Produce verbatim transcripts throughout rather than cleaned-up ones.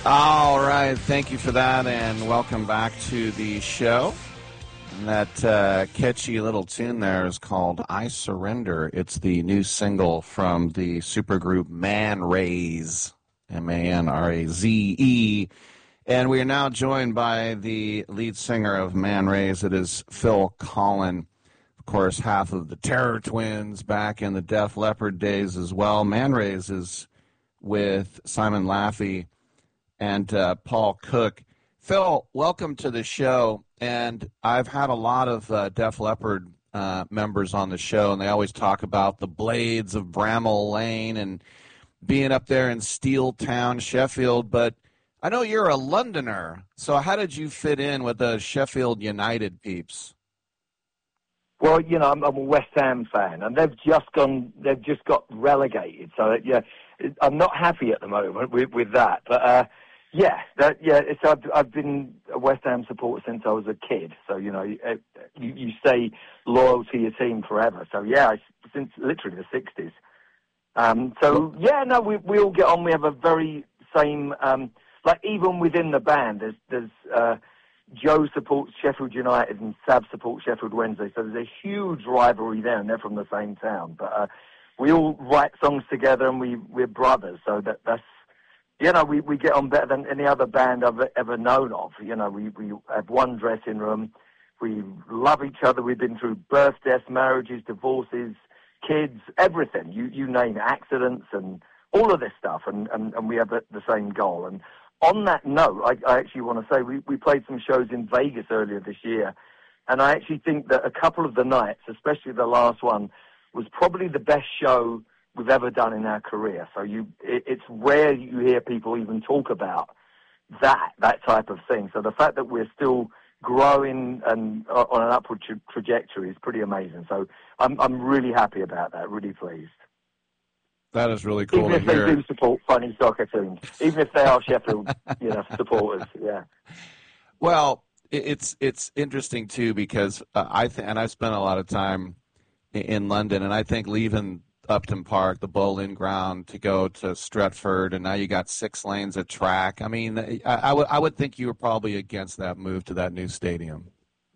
All right, thank you for that, and welcome back to the show. And that uh, catchy little tune there is called I Surrender. It's the new single from the supergroup Man Raze, M A N R A Z E. And we are now joined by the lead singer of Man Raze. It is Phil Collen, of course, half of the Terror Twins back in the Def Leppard days as well. Man Raze is with Simon Laffey and uh, Paul Cook. Phil, welcome to the show. And I've had a lot of uh, Def Leppard uh, members on the show, and they always talk about the Blades of Bramall Lane and being up there in Steel Town, Sheffield. But I know you're a Londoner, so how did you fit in with the Sheffield United peeps? Well, you know, I'm, I'm a West Ham fan, and they've just gone, they've just got relegated. So, yeah, I'm not happy at the moment with, with that. But, uh, yeah, that, yeah, it's, I've, I've been a West Ham supporter since I was a kid. So, you know, you, you stay loyal to your team forever. So, yeah, since literally the sixties. Um, so, yeah, no, we, we all get on. We have a very same, um, like even within the band, there's, there's uh, Joe supports Sheffield United and Sav supports Sheffield Wednesday. So there's a huge rivalry there, and they're from the same town. But uh, we all write songs together, and we, we're brothers. So that, that's, you know, we, we get on better than any other band I've ever known of. You know, we, we have one dressing room. We love each other. We've been through birth, deaths, marriages, divorces, kids, everything. You you name it, accidents and all of this stuff. And, and, and we have the, the same goal. And on that note, I, I actually want to say we, we played some shows in Vegas earlier this year. And I actually think that a couple of the nights, especially the last one, was probably the best show we've ever done in our career. So you, it, it's rare you hear people even talk about that, that type of thing. So the fact that we're still growing and uh, on an upward tra- trajectory is pretty amazing. So I'm, I'm really happy about that, really pleased. That is really cool even to if hear. they do support funny soccer teams, even if they are Sheffield, you know, supporters, yeah. Well, it's it's interesting too because uh, I th- and I've spent a lot of time in, in London, and I think leaving Upton Park, the Bowling Ground, to go to Stretford, and now you got six lanes of track. I mean, I, I would I would think you were probably against that move to that new stadium.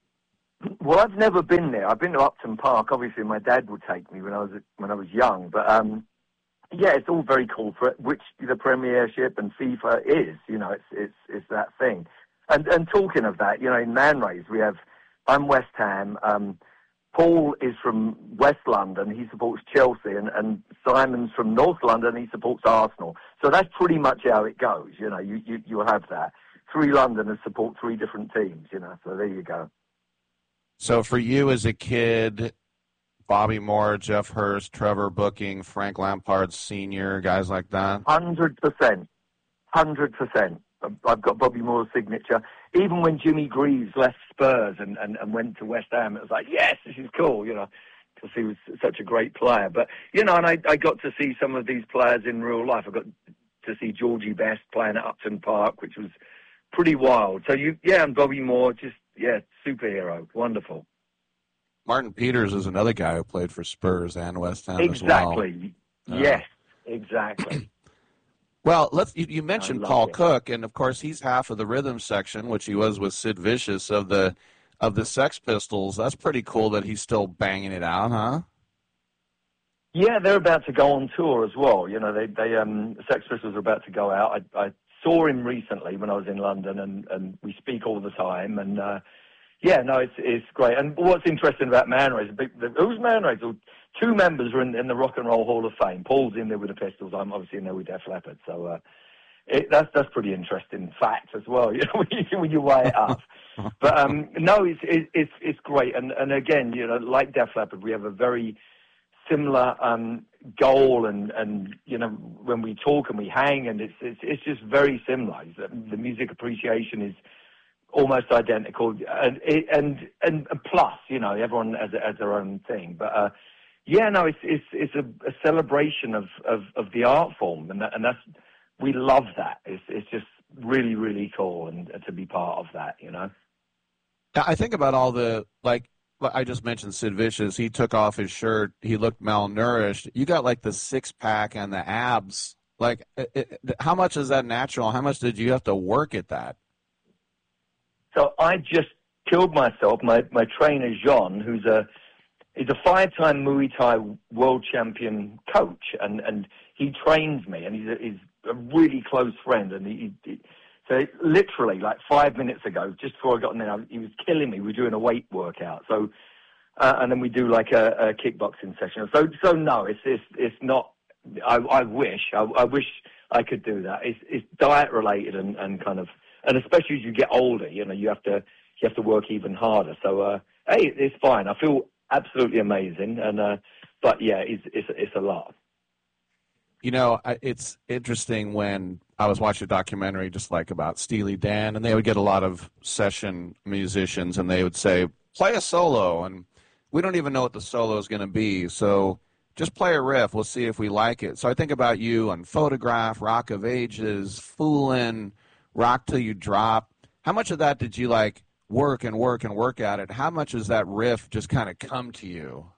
Well, I've never been there. I've been to Upton Park. Obviously, my dad would take me when I was when I was young, but um, yeah, it's all very cool for which the Premiership and FIFA is. You know, it's it's it's that thing. And and talking of that, you know, in Man Raze we have I'm West Ham. Um, Paul is from West London. He supports Chelsea, and, and Simon's from North London. He supports Arsenal. So that's pretty much how it goes. You know, you you you have that. Three Londoners support three different teams. You know, so there you go. So for you as a kid, Bobby Moore, Jeff Hurst, Trevor Booking, Frank Lampard Senior, guys like that? Hundred percent, hundred percent. I've got Bobby Moore's signature. Even when Jimmy Greaves left Spurs and, and, and went to West Ham, it was like, yes, this is cool, you know, because he was such a great player. But, you know, and I, I got to see some of these players in real life. I got to see Georgie Best playing at Upton Park, which was pretty wild. So, you, yeah, and Bobby Moore, just, yeah, superhero. Wonderful. Martin Peters is another guy who played for Spurs and West Ham exactly. as well. Exactly. Yes, uh, exactly. Well, let's. You, you mentioned Paul it. Cook, and of course he's half of the rhythm section, which he was with Sid Vicious of the of the Sex Pistols. That's pretty cool that he's still banging it out, huh? Yeah, they're about to go on tour as well. You know, they they um, the Sex Pistols are about to go out. I, I saw him recently when I was in London, and, and we speak all the time. And uh, yeah, no, it's it's great. And what's interesting about Man Raze, who's Man Raze? Two members are in, in the Rock and Roll Hall of Fame. Paul's in there with the Pistols. I'm obviously in there with Def Leppard. So uh, it, that's that's pretty interesting fact as well. You know, when you, when you weigh it up. But um, no, it's it, it's it's great. And and again, you know, like Def Leppard, we have a very similar um, goal. And, and you know, when we talk and we hang, and it's it's, it's just very similar. The music appreciation is almost identical, and and and, and plus, you know, everyone has, has their own thing. But uh, yeah, no, it's it's it's a, a celebration of, of, of the art form, and that, and that's we love that. It's it's just really really cool, and, and to be part of that, you know. I think about all the like. I just mentioned Sid Vicious. He took off his shirt. He looked malnourished. You got like the six pack and the abs Like, it, it, how much is that natural? How much did you have to work at that? So I just killed myself. My my trainer Jean, who's a he's a five-time Muay Thai world champion coach, and, and he trains me, and he's a, he's a really close friend. And he, he so literally like five minutes ago, just before I got in there, he was killing me. We were doing a weight workout, so uh, and then we do like a, a kickboxing session. So so no, it's it's it's not. I, I wish I, I wish I could do that. It's it's diet related and, and kind of. And especially as you get older, you know, you have to you have to work even harder. So, uh, hey, it's fine. I feel absolutely amazing, and uh, but yeah, it's it's it's a lot. You know, it's interesting when I was watching a documentary just like about Steely Dan, and they would get a lot of session musicians, and they would say, "Play a solo," and we don't even know what the solo is going to be, so just play a riff. We'll see if we like it. So I think about you on Photograph, Rock of Ages, Foolin', Rock Till You Drop. How much of that did you like work and work and work at it? How much does that riff just kind of come to you?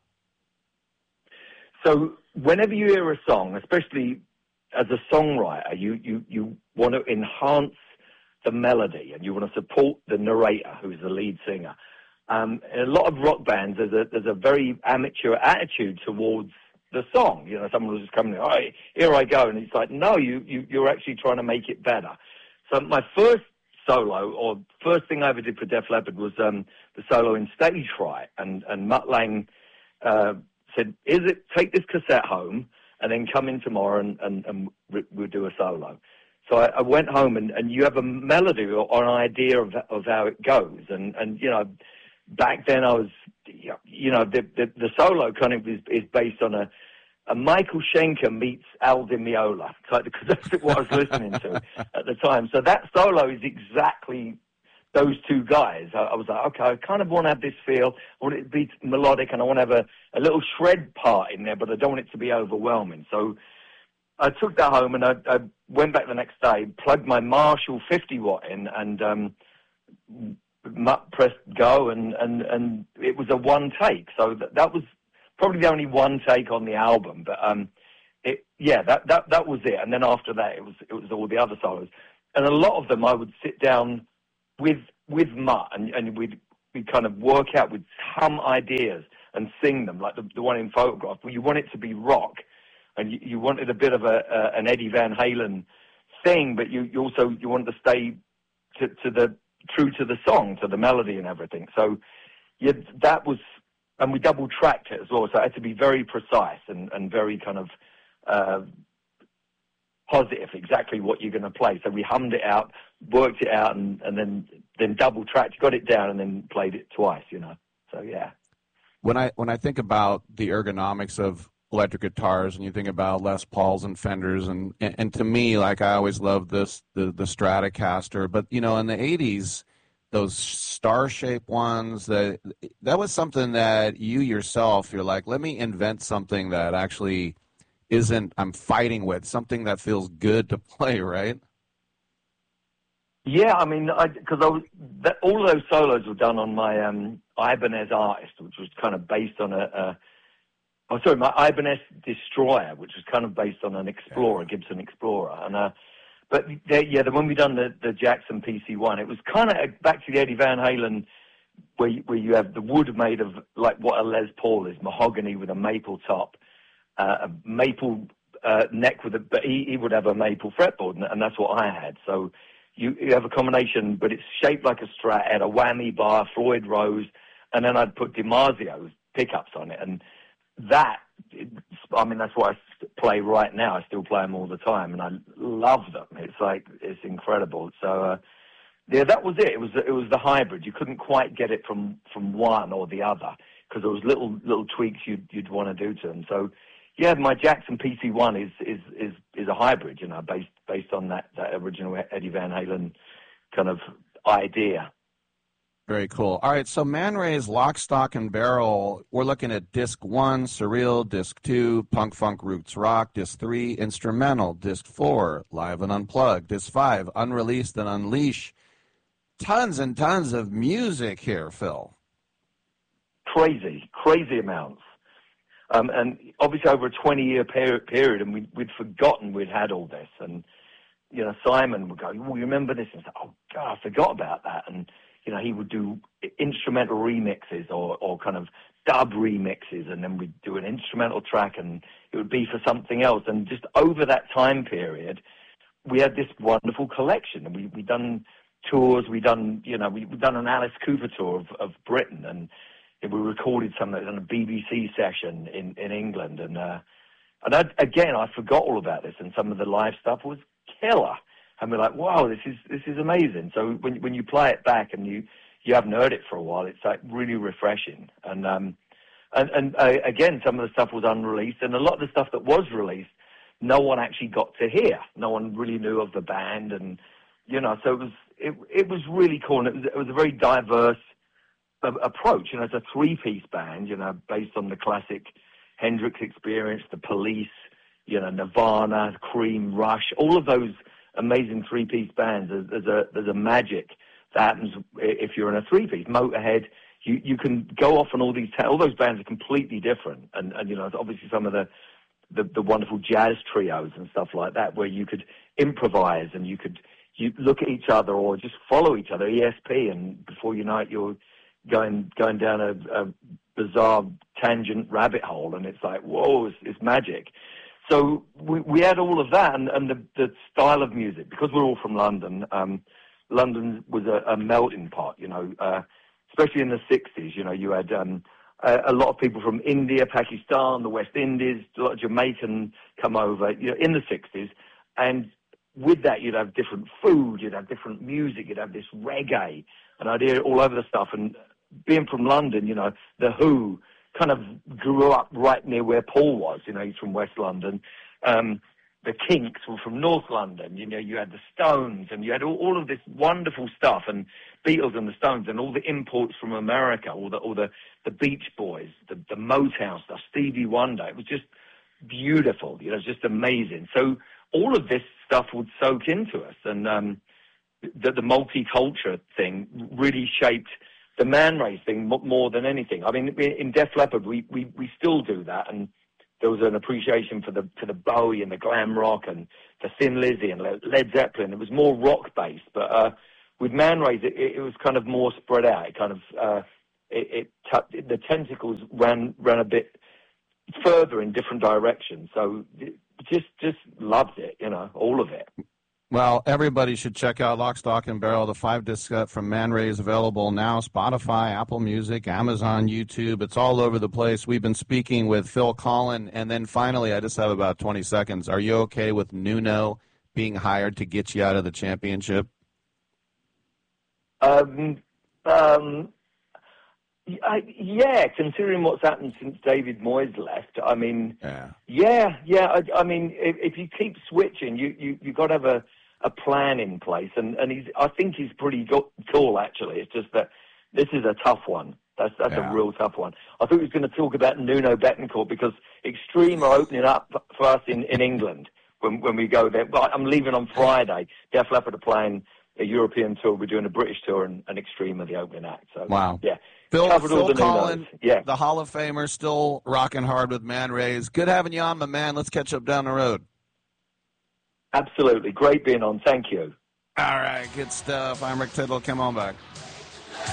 So whenever you hear a song, especially as a songwriter, you, you, you want to enhance the melody and you want to support the narrator, who's the lead singer. Um, in a lot of rock bands, there's a, there's a very amateur attitude towards the song. You know, someone will just come in, all right, here I go. And it's like, no, you, you, you're actually trying to make it better. So my first solo, or first thing I ever did for Def Leppard, was um, the solo in Stage Fright. And, and Mutt Lange uh, said, is it, take this cassette home and then come in tomorrow and, and, and we'll do a solo. So I, I went home, and, and you have a melody or, or an idea of, of how it goes. And, and, you know, back then I was, you know, the, the, the solo kind of is, is based on a, a Michael Schenker meets Al Di Meola, because that's what I was listening to at the time. So that solo is exactly those two guys. I, I was like, okay, I kind of want to have this feel. I want it to be melodic, and I want to have a, a little shred part in there, but I don't want it to be overwhelming. So I took that home, and I, I went back the next day, plugged my Marshall fifty watt in, and um, pressed go, and, and, and it was a one take. So that, that was probably the only one take on the album, but um, it, yeah, that, that that was it. And then after that, it was it was all the other solos, and a lot of them I would sit down with with Mutt, and, and we'd we kind of work out, we'd hum ideas and sing them, like the, the one in Photograph, where you want it to be rock, and you, you wanted a bit of a uh, an Eddie Van Halen thing, but you, you also you wanted to stay to, to the true to the song, to the melody and everything. So yeah, that was. And we double-tracked it as well, so it had to be very precise and, and very kind of uh, positive, exactly what you're going to play. So we hummed it out, worked it out, and, and then then double-tracked, got it down, and then played it twice, you know. So, yeah. When I when I think about the ergonomics of electric guitars, and you think about Les Pauls and Fenders, and, and, and to me, like, I always loved this, the, the Stratocaster. But, you know, in the eighties, those star-shaped ones, that that was something that you yourself, you're like, let me invent something that actually isn't I'm fighting with, something that feels good to play, right? Yeah, I mean, because I, I was, that, all of those solos were done on my um, Ibanez Artist, which was kind of based on a, a oh, sorry, my Ibanez Destroyer, which was kind of based on an Explorer, Gibson Explorer, and uh, But they, yeah, the when we done the, the Jackson P C one, it was kind of back to the Eddie Van Halen, where you, where you have the wood made of like what a Les Paul is, mahogany with a maple top, uh, a maple uh, neck with a, but he, he would have a maple fretboard, and, and that's what I had. So you, you have a combination, but it's shaped like a Strat, had a whammy bar, Floyd Rose, and then I'd put DiMarzio's pickups on it, and that, I mean, that's what I play right now. I still play them all the time, and I love them. It's like, it's incredible. So, uh, yeah, that was it. It was it was the hybrid. You couldn't quite get it from, from one or the other, because there was little little tweaks you'd you'd want to do to them. So, yeah, my Jackson P C one is is is is a hybrid, you know, based based on that that original Eddie Van Halen kind of idea. Very cool. All right, so Man Ray's Lock, Stock, and Barrel, we're looking at Disc one, Surreal, Disc two, Punk Funk Roots Rock, Disc three, Instrumental, Disc four, Live and Unplugged, Disc five, Unreleased and Unleash. Tons and tons of music here, Phil. Crazy, crazy amounts. Um, and obviously over a twenty-year period, period, and we, we'd forgotten we'd had all this. And, you know, Simon would go, well, you remember this? And I was like, oh, God, I forgot about that. And, you know, he would do instrumental remixes or, or kind of dub remixes, and then we'd do an instrumental track, and it would be for something else. And just over that time period, we had this wonderful collection. And we, we'd done tours, we'd done, you know, we, we'd done an Alice Cooper tour of, of Britain, and we recorded some on a B B C session in, in England. And, uh, and I, again, I forgot all about this, and some of the live stuff was killer. And we're like, wow, this is this is amazing. So when when you play it back and you, you haven't heard it for a while, it's like really refreshing. And um, and, and uh, again, some of the stuff was unreleased, and a lot of the stuff that was released, no one actually got to hear. No one really knew of the band, and you know, so it was it it was really cool. And it was, it was a very diverse uh, approach. You know, it's a three-piece band, you know, based on the classic Hendrix Experience, the Police, you know, Nirvana, Cream, Rush, all of those amazing three-piece bands. There's, there's a there's a magic that happens if you're in a three-piece. Motorhead, you you can go off on all these. All those bands are completely different, and and you know, obviously some of the, the the wonderful jazz trios and stuff like that, where you could improvise and you could you look at each other or just follow each other, E S P, and before you know it, you're going going down a, a bizarre tangent rabbit hole, and it's like, whoa, it's, it's magic. So we, we had all of that, and, and the, the style of music, because we're all from London. Um, London was a, a melting pot, you know, uh, especially in the sixties. You know, you had um, a, a lot of people from India, Pakistan, the West Indies, a lot of Jamaican come over, you know, in the sixties. And with that, you'd have different food, you'd have different music, you'd have this reggae, and I'd hear it all over the stuff. And being from London, you know, The Who kind of grew up right near where Paul was. You know, he's from West London. Um, the Kinks were from North London. You know, you had the Stones, and you had all, all of this wonderful stuff, and Beatles and the Stones, and all the imports from America, all the all the, the Beach Boys, the, the Motown stuff, Stevie Wonder. It was just beautiful. You know, just amazing. So all of this stuff would soak into us, and um, the, the multicultural thing really shaped the Man Ray thing more than anything. I mean, in Def Leppard, we, we, we still do that, and there was an appreciation for the for the Bowie and the glam rock and the Thin Lizzy and Led Zeppelin. It was more rock based, but uh, with Man Ray, it, it was kind of more spread out. It kind of uh, it, it t- the tentacles ran ran a bit further in different directions. So just just loved it, you know, all of it. Well, everybody should check out Lock, Stock, and Barrel. The five-disc set from Man Ray is available now. Spotify, Apple Music, Amazon, YouTube. It's all over the place. We've been speaking with Phil Collen. And then finally, I just have about twenty seconds. Are you okay with Nuno being hired to get you out of the championship? Um, um, I, yeah, considering what's happened since David Moyes left, I mean, yeah, yeah, yeah I, I mean, if, if you keep switching, you, you, you've got to have a, a plan in place, and, and he's, I think he's pretty go- cool, actually. It's just that this is a tough one. That's that's yeah. a real tough one. I thought he was going to talk about Nuno Bettencourt, because Extreme are opening up for us in, in England when when we go there. But I'm leaving on Friday. Def Leppard are playing a European tour. We're doing a British tour, and, and Extreme are the opening act. So, wow. Yeah. Phil, Phil the Collen, yeah. the Hall of Famer, still rocking hard with Man Rays. Good having you on, my man. Let's catch up down the road. Absolutely. Great being on. Thank you. All right, good stuff. I'm Rick Tittle. Come on back.